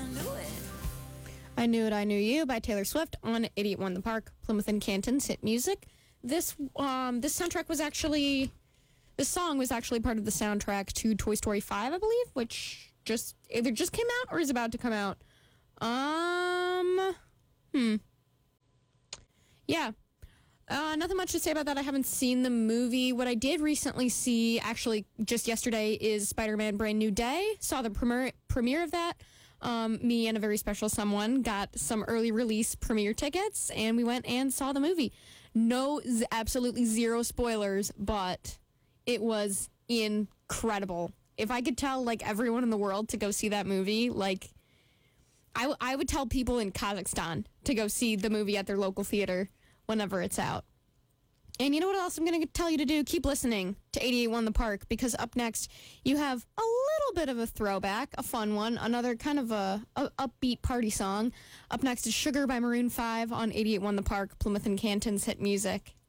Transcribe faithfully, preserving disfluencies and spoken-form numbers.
I Knew It, I Knew You by Taylor Swift on eighty-eight point one The Park, Plymouth and Canton's hit music. This um this soundtrack was actually, this song was actually part of the soundtrack to Toy Story five, I believe, which just either just came out or is about to come out. Um, hmm. Yeah. Uh, nothing much to say about that. I haven't seen the movie. What I did recently see, actually just yesterday, is Spider-Man Brand New Day. Saw the premiere, premiere of that. Um, me and a very special someone got some early release premiere tickets, and we went and saw the movie. No, z- absolutely zero spoilers, but it was incredible. If I could tell, like, everyone in the world to go see that movie, like, I, w- I would tell people in Kazakhstan to go see the movie at their local theater whenever it's out. And you know what else I'm going to tell you to do? Keep listening to eighty-eight point one The Park, because up next you have a little bit of a throwback, a fun one, another kind of a, a upbeat party song. Up next is Sugar by Maroon five on eighty-eight point one The Park, Plymouth and Canton's hit music.